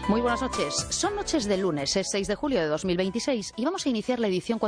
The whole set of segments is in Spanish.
Muy buenas noches. Son noches de lunes, es 6 de julio de 2026 y vamos a iniciar la edición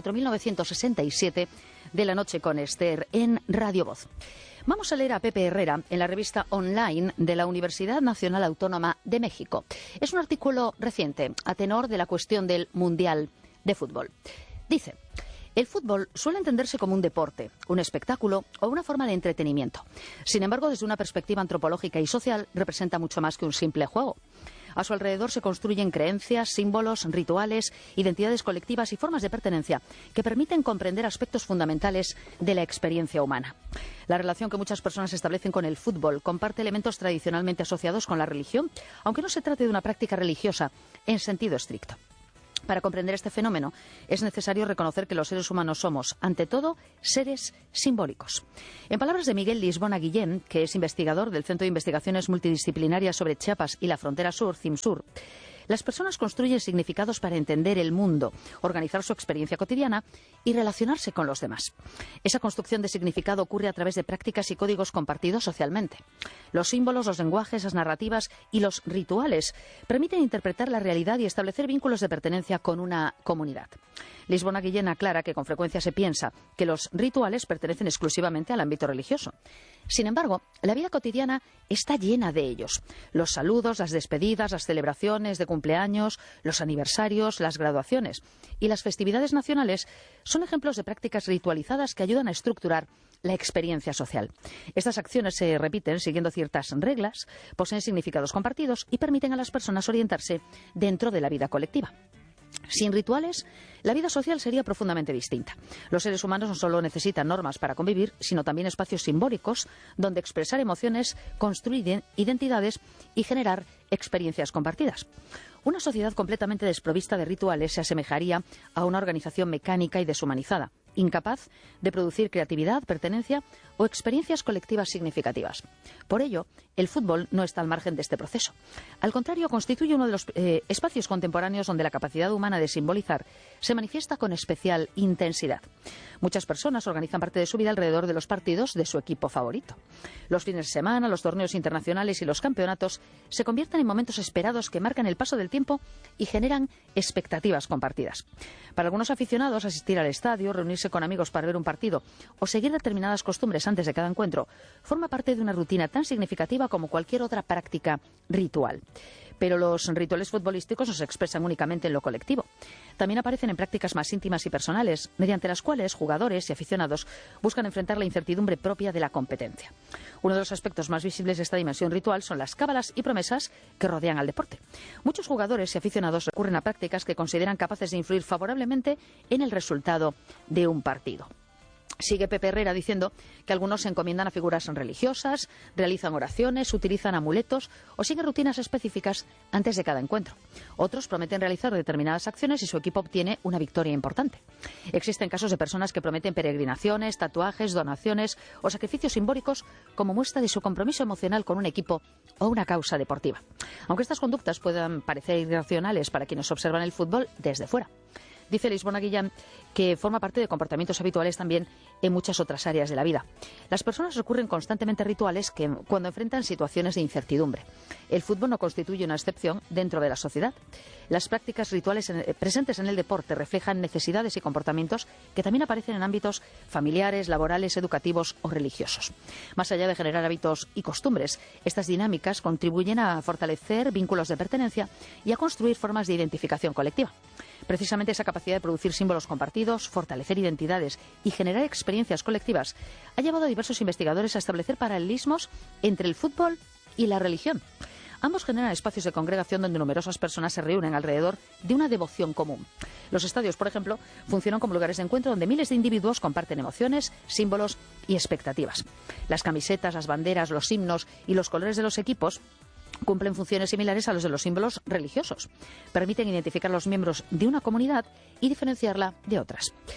4967 de La Noche con Esther en Radio Voz. Vamos a leer a Pepe Herrera en la revista online de la Universidad Nacional Autónoma de México. Es un artículo reciente a tenor de la cuestión del Mundial de Fútbol. Dice: el fútbol suele entenderse como un deporte, un espectáculo o una forma de entretenimiento. Sin embargo, desde una perspectiva antropológica y social, representa mucho más que un simple juego. A su alrededor se construyen creencias, símbolos, rituales, identidades colectivas y formas de pertenencia que permiten comprender aspectos fundamentales de la experiencia humana. La relación que muchas personas establecen con el fútbol comparte elementos tradicionalmente asociados con la religión, aunque no se trate de una práctica religiosa en sentido estricto. Para comprender este fenómeno es necesario reconocer que los seres humanos somos, ante todo, seres simbólicos. En palabras de Miguel Lisbona Guillén, que es investigador del Centro de Investigaciones Multidisciplinarias sobre Chiapas y la Frontera Sur, CIMSUR, las personas construyen significados para entender el mundo, organizar su experiencia cotidiana y relacionarse con los demás. Esa construcción de significado ocurre a través de prácticas y códigos compartidos socialmente. Los símbolos, los lenguajes, las narrativas y los rituales permiten interpretar la realidad y establecer vínculos de pertenencia con una comunidad. Lisbona Guillén aclara que con frecuencia se piensa que los rituales pertenecen exclusivamente al ámbito religioso. Sin embargo, la vida cotidiana está llena de ellos. Los saludos, las despedidas, las celebraciones de cumpleaños, los aniversarios, las graduaciones y las festividades nacionales son ejemplos de prácticas ritualizadas que ayudan a estructurar la experiencia social. Estas acciones se repiten siguiendo ciertas reglas, poseen significados compartidos y permiten a las personas orientarse dentro de la vida colectiva. Sin rituales, la vida social sería profundamente distinta. Los seres humanos no solo necesitan normas para convivir, sino también espacios simbólicos donde expresar emociones, construir identidades y generar experiencias compartidas. Una sociedad completamente desprovista de rituales se asemejaría a una organización mecánica y deshumanizada, incapaz de producir creatividad, pertenencia o experiencias colectivas significativas. Por ello, el fútbol no está al margen de este proceso. Al contrario, constituye uno de los espacios contemporáneos donde la capacidad humana de simbolizar se manifiesta con especial intensidad. Muchas personas organizan parte de su vida alrededor de los partidos de su equipo favorito. Los fines de semana, los torneos internacionales y los campeonatos se convierten en momentos esperados que marcan el paso del tiempo y generan expectativas compartidas. Para algunos aficionados, asistir al estadio, reunirse con amigos para ver un partido o seguir determinadas costumbres antes de cada encuentro forma parte de una rutina tan significativa como cualquier otra práctica ritual. Pero los rituales futbolísticos no se expresan únicamente en lo colectivo. También aparecen en prácticas más íntimas y personales, mediante las cuales jugadores y aficionados buscan enfrentar la incertidumbre propia de la competencia. Uno de los aspectos más visibles de esta dimensión ritual son las cábalas y promesas que rodean al deporte. Muchos jugadores y aficionados recurren a prácticas que consideran capaces de influir favorablemente en el resultado de un partido. Sigue Pepe Herrera diciendo que algunos se encomiendan a figuras religiosas, realizan oraciones, utilizan amuletos o siguen rutinas específicas antes de cada encuentro. Otros prometen realizar determinadas acciones y su equipo obtiene una victoria importante. Existen casos de personas que prometen peregrinaciones, tatuajes, donaciones o sacrificios simbólicos como muestra de su compromiso emocional con un equipo o una causa deportiva. Aunque estas conductas puedan parecer irracionales para quienes observan el fútbol desde fuera. Dice Lisbona Guillén que forma parte de comportamientos habituales también en muchas otras áreas de la vida. Las personas recurren constantemente a rituales cuando enfrentan situaciones de incertidumbre. El fútbol no constituye una excepción dentro de la sociedad. Las prácticas rituales presentes en el deporte reflejan necesidades y comportamientos que también aparecen en ámbitos familiares, laborales, educativos o religiosos. Más allá de generar hábitos y costumbres, estas dinámicas contribuyen a fortalecer vínculos de pertenencia y a construir formas de identificación colectiva. Precisamente esa capacidad de producir símbolos compartidos, fortalecer identidades y generar experiencias colectivas ha llevado a diversos investigadores a establecer paralelismos entre el fútbol y la religión. Ambos generan espacios de congregación donde numerosas personas se reúnen alrededor de una devoción común. Los estadios, por ejemplo, funcionan como lugares de encuentro donde miles de individuos comparten emociones, símbolos y expectativas. Las camisetas, las banderas, los himnos y los colores de los equipos cumplen funciones similares a los de los símbolos religiosos. Permiten identificar a los miembros de una comunidad y diferenciarla de otras.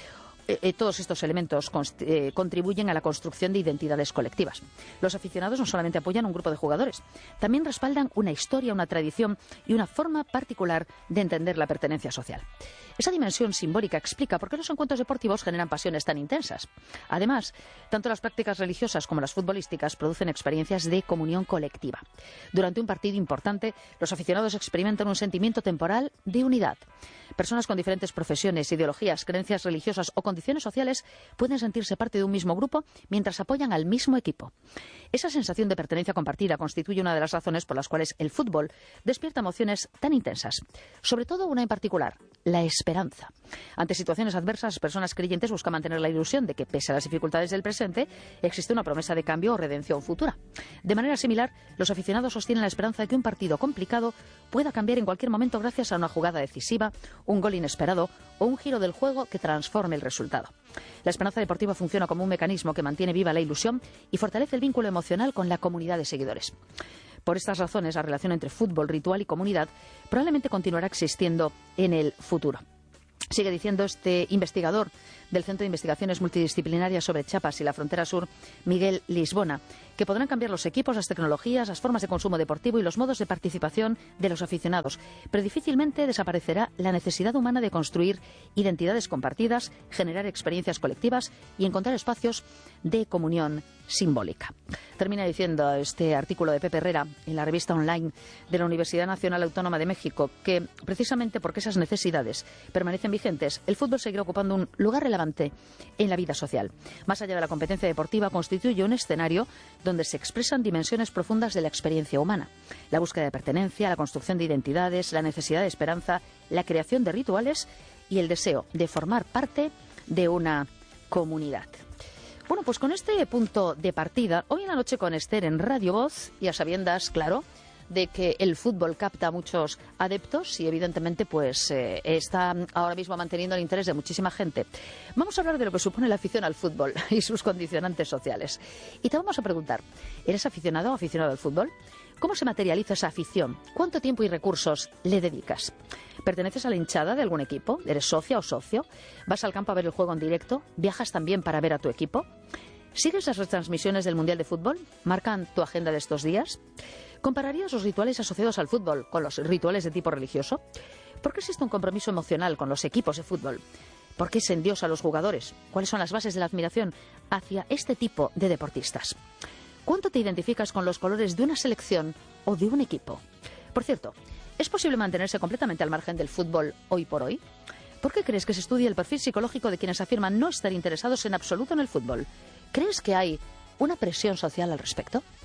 Todos estos elementos contribuyen a la construcción de identidades colectivas. Los aficionados no solamente apoyan a un grupo de jugadores, también respaldan una historia, una tradición y una forma particular de entender la pertenencia social. Esa dimensión simbólica explica por qué los encuentros deportivos generan pasiones tan intensas. Además, tanto las prácticas religiosas como las futbolísticas producen experiencias de comunión colectiva. Durante un partido importante, los aficionados experimentan un sentimiento temporal de unidad. Personas con diferentes profesiones, ideologías, creencias religiosas o condiciones sociales pueden sentirse parte de un mismo grupo mientras apoyan al mismo equipo. Esa sensación de pertenencia compartida constituye una de las razones por las cuales el fútbol despierta emociones tan intensas. Sobre todo una en particular, la esperanza. Ante situaciones adversas, las personas creyentes buscan mantener la ilusión de que, pese a las dificultades del presente, existe una promesa de cambio o redención futura. De manera similar, los aficionados sostienen la esperanza de que un partido complicado pueda cambiar en cualquier momento gracias a una jugada decisiva, un gol inesperado o un giro del juego que transforme el resultado. La esperanza deportiva funciona como un mecanismo que mantiene viva la ilusión y fortalece el vínculo emocional con la comunidad de seguidores. Por estas razones, la relación entre fútbol, ritual y comunidad probablemente continuará existiendo en el futuro. Sigue diciendo este investigador del Centro de Investigaciones Multidisciplinarias sobre Chiapas y la Frontera Sur, Miguel Lisbona, que podrán cambiar los equipos, las tecnologías, las formas de consumo deportivo y los modos de participación de los aficionados, pero difícilmente desaparecerá la necesidad humana de construir identidades compartidas, generar experiencias colectivas y encontrar espacios de comunión simbólica. Termina diciendo este artículo de Pepe Herrera en la revista online de la Universidad Nacional Autónoma de México que, precisamente porque esas necesidades permanecen vigentes, el fútbol seguirá ocupando un lugar relevante en la vida social. Más allá de la competencia deportiva, constituye un escenario donde se expresan dimensiones profundas de la experiencia humana. La búsqueda de pertenencia, la construcción de identidades, la necesidad de esperanza, la creación de rituales y el deseo de formar parte de una comunidad. Bueno, pues con este punto de partida, hoy en la noche con Esther en Radio Voz, y a sabiendas, claro, de que el fútbol capta a muchos adeptos y evidentemente pues está ahora mismo manteniendo el interés de muchísima gente. Vamos a hablar de lo que supone la afición al fútbol y sus condicionantes sociales. Y te vamos a preguntar, ¿eres aficionado o aficionado al fútbol? ¿Cómo se materializa esa afición? ¿Cuánto tiempo y recursos le dedicas? ¿Perteneces a la hinchada de algún equipo? ¿Eres socia o socio? ¿Vas al campo a ver el juego en directo? ¿Viajas también para ver a tu equipo? ¿Sigues las retransmisiones del Mundial de Fútbol? ¿Marcan tu agenda de estos días? ¿Compararías los rituales asociados al fútbol con los rituales de tipo religioso? ¿Por qué existe un compromiso emocional con los equipos de fútbol? ¿Por qué se endiosa a los jugadores? ¿Cuáles son las bases de la admiración hacia este tipo de deportistas? ¿Cuánto te identificas con los colores de una selección o de un equipo? Por cierto, ¿es posible mantenerse completamente al margen del fútbol hoy por hoy? ¿Por qué crees que se estudia el perfil psicológico de quienes afirman no estar interesados en absoluto en el fútbol? ¿Crees que hay una presión social al respecto?